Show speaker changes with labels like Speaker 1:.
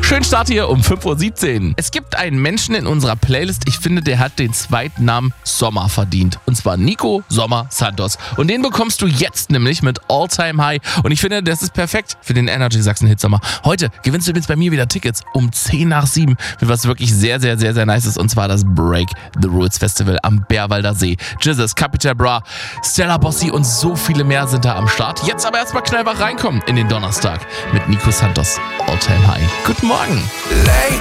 Speaker 1: Schön Start hier um 5:17 Uhr. Es gibt einen Menschen in unserer Playlist, ich finde, der hat den zweiten Namen Sommer verdient. Und zwar Nico Sommer Santos. Und den bekommst du jetzt nämlich mit All Time High. Und ich finde, das ist perfekt für den Energy Sachsen Hitsommer. Heute gewinnst du übrigens bei mir wieder Tickets um 6:50 für was wirklich sehr, sehr, sehr, sehr nice ist. Und zwar das Break the Rules Festival am Bärwalder See. Jizzes, Capital Bra, Stella Bossi und so viele mehr sind da am Start. Jetzt aber erstmal knallwach reinkommen in den Donnerstag mit Nico Santos. All Time High. Guten Morgen.